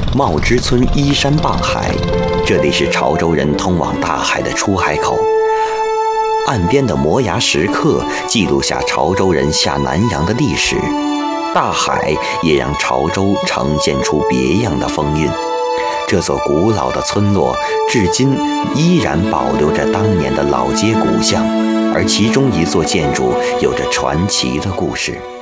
茂芝村依山傍海，这里是潮州人通往大海的出海口。岸边的摩崖石刻记录下潮州人下南洋的历史，大海也让潮州呈现出别样的风韵。这座古老的村落至今依然保留着当年的老街古巷，而其中一座建筑有着传奇的故事。